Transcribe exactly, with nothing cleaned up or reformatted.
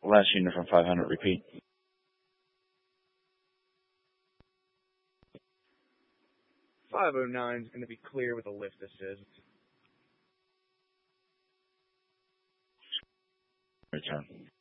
Last unit from five hundred, repeat. five oh nine is going to be clear with a lift assist. Return.